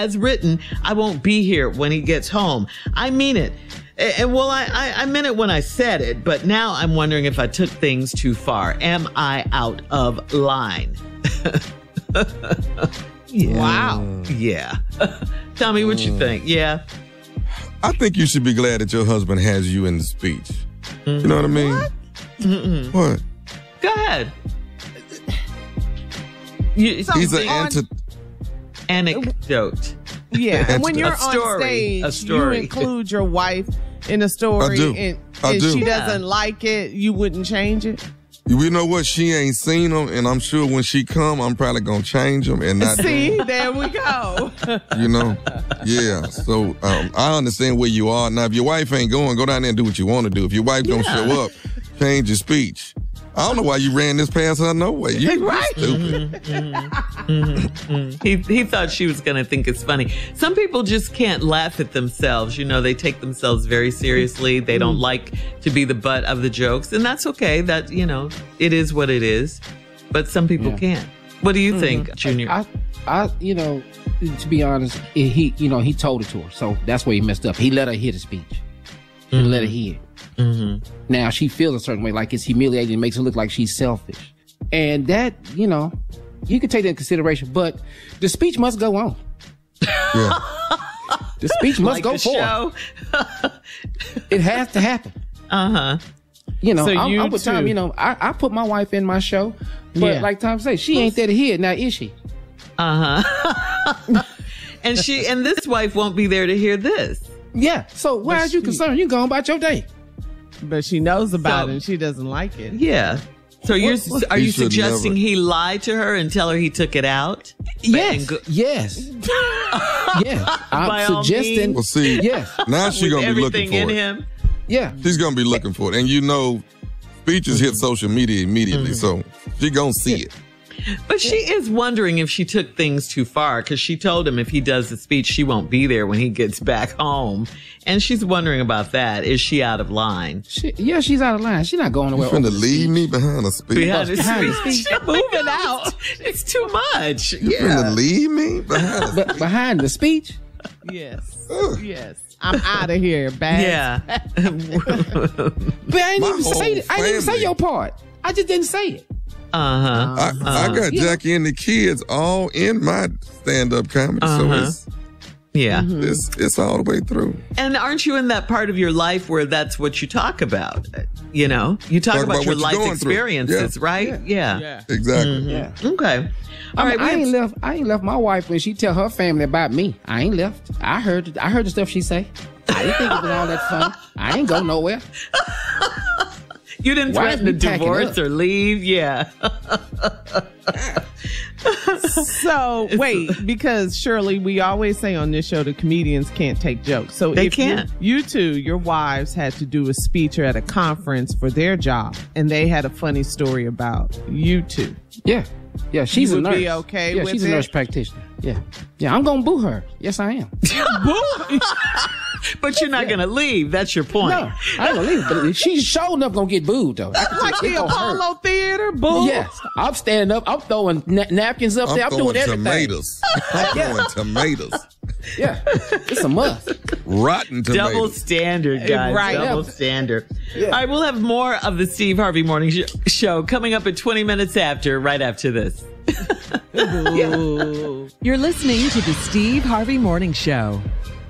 as written, I won't be here when he gets home. I mean it. And well, I meant it when I said it, but now I'm wondering if I took things too far. Am I out of line? Yeah. Wow. Yeah. Tommy, what you think? Yeah. I think you should be glad that your husband has you in the speech. You know what I mean? What? What? Go ahead. He's an anecdote. Yeah, and when you're story, on stage, you include your wife in a story, I do. and she doesn't like it, you wouldn't change it? You know what? She ain't seen them, and I'm sure when she come, I'm probably gonna change them and not. See, there we go. You know, yeah. So I understand where you are now. If your wife ain't going, go down there and do what you want to do. If your wife don't show up, change your speech. I don't know why you ran this past her. No way. You right. Stupid. He thought she was going to think it's funny. Some people just can't laugh at themselves. You know, they take themselves very seriously. They don't like to be the butt of the jokes. And that's okay. That, you know, it is what it is. But some people can't. What do you think, Junior? I, you know, to be honest, he told it to her. So that's where he messed up. He let her hear the speech. He let her hear it. Now she feels a certain way, like it's humiliating. It makes her look like she's selfish. And that, you know, you can take that into consideration, but the speech must go on. Yeah. The speech must go forward. It has to happen. You know, So I'm with Tom, you know, I put my wife in my show, but like Tom said, she ain't there to hear it. Now, is she? And this wife won't be there to hear this. Yeah. So why are you concerned? You go about your day. But she knows about it and she doesn't like it. Yeah. So are you suggesting he lied to her and tell her he took it out? Yes. Yes. Yes. I'm suggesting. Well, see, now she's going to be looking for in it. Him. Yeah. She's going to be looking for it. And you know, speeches hit social media immediately, so she's going to see it. But she is wondering if she took things too far, because she told him if he does the speech, she won't be there when he gets back home. And she's wondering about that. Is she out of line? She's out of line. She's not going nowhere. You're finna leave me behind a speech. Behind the speech. She's moving out. It's too much. You finna leave me behind the speech? Yes. Yes. I'm out of here, bad. Yeah. But I didn't even say it. I didn't even say your part. I just didn't say it. I got Jackie and the kids all in my stand-up comedy, so it's all the way through. And aren't you in that part of your life where that's what you talk about? You know, you talk about your life experiences, right? Yeah. Exactly. Yeah. Okay. All right. I ain't left my wife when she tell her family about me. I ain't left. I heard the stuff she say. I didn't think it was all that fun. I ain't go nowhere. You didn't threaten to divorce or leave? Yeah. So, wait, because Shirley, we always say on this show the comedians can't take jokes. So they can't. You two, your wives had to do a speech at a conference for their job, and they had a funny story about you two. Yeah. Yeah, she's a nurse. Be okay with she's a nurse practitioner. Yeah. Yeah, I'm going to boo her. Yes, I am. Boo? But you're not going to leave. That's your point. No, I ain't going to leave. But she's sure enough going to get booed, though. Like the Apollo Theater, boo? Yes. I'm standing up. I'm throwing napkins up there. I'm doing everything. Tomatoes. I'm throwing tomatoes. Yeah. It's a must. Rotten tomatoes. Double standard, guys. Right. Double standard. Yeah. All right, we'll have more of the Steve Harvey Morning Show coming up at 20 minutes after, right after this. You're listening to the Steve Harvey Morning Show.